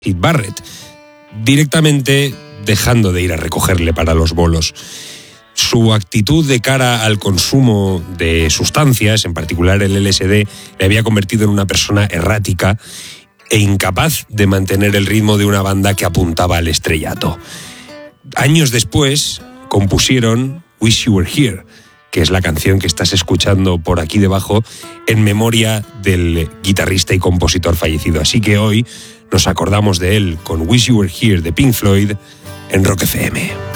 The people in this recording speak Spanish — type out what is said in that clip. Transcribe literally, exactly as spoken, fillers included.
Syd Barrett, directamente dejando de ir a recogerle para los bolos. Su actitud de cara al consumo de sustancias, en particular el L S D, le había convertido en una persona errática e incapaz de mantener el ritmo de una banda que apuntaba al estrellato. Años después, compusieron Wish You Were Here, que es la canción que estás escuchando por aquí debajo, en memoria del guitarrista y compositor fallecido. Así que hoy nos acordamos de él con Wish You Were Here de Pink Floyd en Rock F M.